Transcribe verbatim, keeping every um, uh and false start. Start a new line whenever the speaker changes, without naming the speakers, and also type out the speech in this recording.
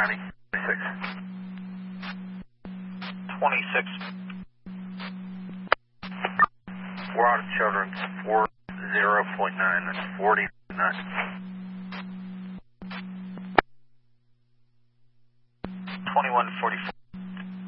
ninety. twenty-six. twenty-six. We're out of children. four zero point nine. That's forty-nine. twenty-one forty-four.